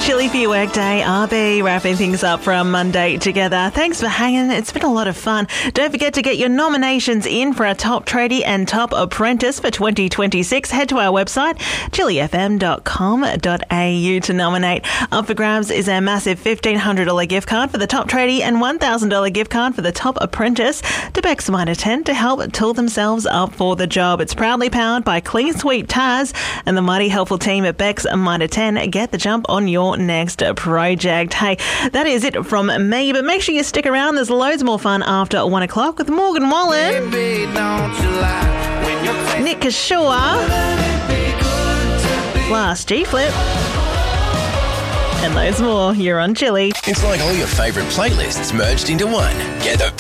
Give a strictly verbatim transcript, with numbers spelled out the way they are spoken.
Chilly for your workday. R B wrapping things up for our Monday together. Thanks for hanging. It's been a lot of fun. Don't forget to get your nominations in for our Top Tradie and Top Apprentice for twenty twenty-six. Head to our website, chilli f m dot com dot a u to nominate. Up for grabs is our massive fifteen hundred dollars gift card for the Top Tradie and one thousand dollars gift card for the Top Apprentice to Beck's Mitre ten to help tool themselves up for the job. It's proudly powered by Clean Sweep Tars and the mighty helpful team at Beck's Mitre ten. Get the jump on your next project. Hey, that is it from me, but make sure you stick around. There's loads more fun after one o'clock with Morgan Wallen, Nick Kashua, Last G-Flip, and loads more. You're on Chilli. It's like all your favourite playlists merged into one. Get the